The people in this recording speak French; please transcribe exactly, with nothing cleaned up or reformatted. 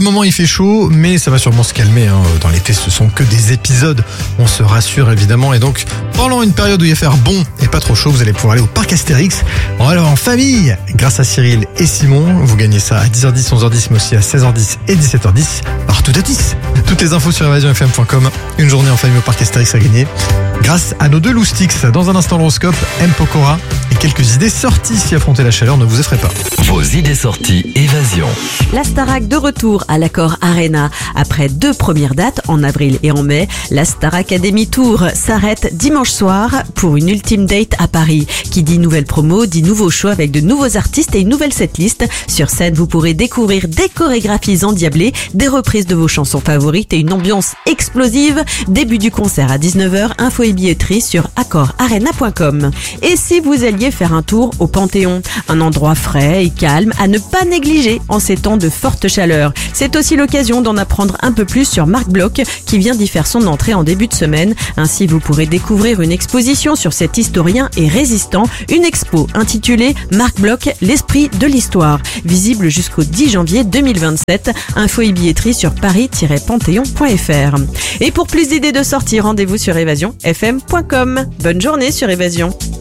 moment, il fait chaud, mais ça va sûrement se calmer. Hein. Dans l'été, ce sont que des épisodes. On se rassure évidemment. Et donc, pendant une période où il va faire bon et pas trop chaud, vous allez pouvoir aller au parc Astérix. On va aller en famille. Grâce à Cyril et Simon, vous gagnez ça à dix heures dix, onze heures dix, mais aussi à seize heures dix et dix-sept heures dix. Partout à dix. Toutes les infos sur évasion f m point com. Une journée en famille au parc Astérix à gagner. Grâce à nos deux loustiques. Dans un instant, l'horoscope, M. Pokora et quelques idées sorties si affronter la chaleur ne vous effraie pas. Vos idées sorties évasion. La Starac de retour à l'Accor Arena. Après deux premières dates, en avril et en mai, la Star Academy Tour s'arrête dimanche soir pour une ultime date à Paris. Qui dit nouvelle promo, dit nouveau show avec de nouveaux artistes et une nouvelle setlist. Sur scène, vous pourrez découvrir des chorégraphies endiablées, des reprises de vos chansons favorites et une ambiance explosive. Début du concert à dix-neuf heures, info et billetterie sur accor arena point com. Et si vous alliez faire un tour au Panthéon, un endroit frais et calme à ne pas négliger en ces temps de forte chaleur. C'est aussi l'occasion d'en apprendre un peu plus sur Marc Bloch qui vient d'y faire son entrée en début de semaine. Ainsi, vous pourrez découvrir une exposition sur cet historien et résistant, une expo intitulée Marc Bloch, l'esprit de l'histoire, visible jusqu'au dix janvier deux mille vingt-sept. Info et billetterie sur paris tiret panthéon point f r. Et pour plus d'idées de sortie, rendez-vous sur évasion f m point com. Bonne journée sur Évasion.